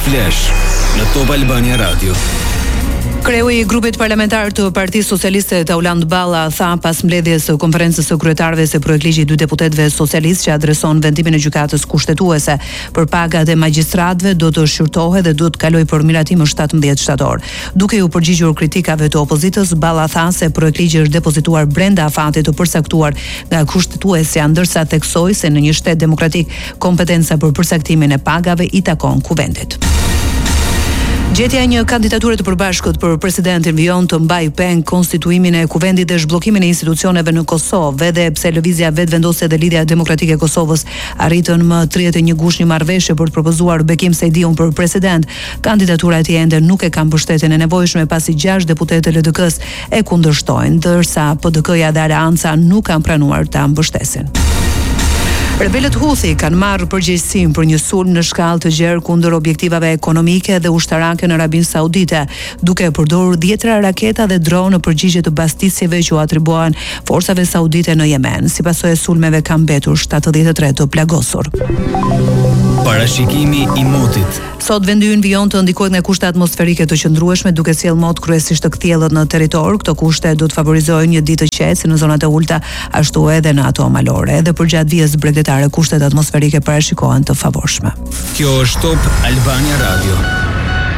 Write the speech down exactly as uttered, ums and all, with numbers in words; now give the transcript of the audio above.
Flash në Top Albania Radio. Kreu i grupit parlamentar të Partisë Socialiste Tauland Balla tha pas mbledhjes së konferencës së kryetarëve se projektligji i dy deputetëve socialistë që adreson vendimin e gjykatës kushtetuese për pagat e magjistratëve do të shqyrtohet dhe do të kalojë për miratim më shtatëmbëdhjetë shtator. Duke u përgjigjur kritikave të opozitës, Balla tha se projektligji është depozituar brenda afatit të përcaktuar nga kushtetuesja, ndërsa theksoi se në një shtet demokratik kompetenca për përcaktimin e pagave i takon kuvendit. Gjetja e një kandidature të përbashkët për presidentin vijon të mbaj peng konstituimin e kuvendit dhe zhbllokimin e institucioneve në Kosovë, edhe pse lëvizja vetëvendose dhe Lidhja Demokratike e Kosovës arritën më tridhjetë e një gusht një marrëveshje për të propozuar Bekim Sejdiun për president. Kandidatura e tij ende nuk e ka mbështetjen e nevojshme pasi gjashtë deputetë L D K-s e kundërshtojnë, ndërsa P D K-ja dhe Aleanca nuk kanë pranuar ta mbështesin. Rebelët Houthi kanë marrë përgjegjësinë për një sulm në shkallë të gjerë kundër objektivave ekonomike dhe ushtarake në Arabinë Saudite, duke përdorur dhjetra raketa dhe dronë në përgjigje të bastisjeve që u atribuohen forcave saudite në Yemen. Si pasojë e sulmeve kanë mbetur shtatëdhjetë e tre të plagosur. Parashikimi i motit. Sot vendi ynë vijon të ndikohet nga kushte atmosferike të qëndrueshme, duke sjell mot kryesisht të kthjellët në territor. Këto kushte do të favorizojnë një ditë të qetë në zonat e ulta, ashtu edhe në ato malore. Edhe për gjatë vijës bregdetare kushtet atmosferike parashikohen të favorshme. Kjo është Top Albania Radio.